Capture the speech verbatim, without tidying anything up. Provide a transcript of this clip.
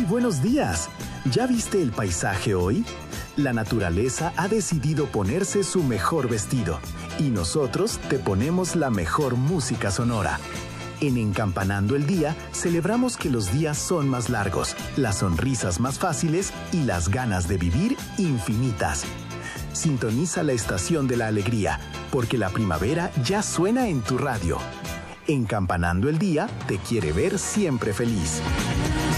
buenos días. ¿Ya viste el paisaje hoy? La naturaleza ha decidido ponerse su mejor vestido y nosotros te ponemos la mejor música sonora. En Encampanando el Día, celebramos que los días son más largos, las sonrisas más fáciles y las ganas de vivir infinitas. Sintoniza la estación de la alegría, porque la primavera ya suena en tu radio. Encampanando el Día te quiere ver siempre feliz.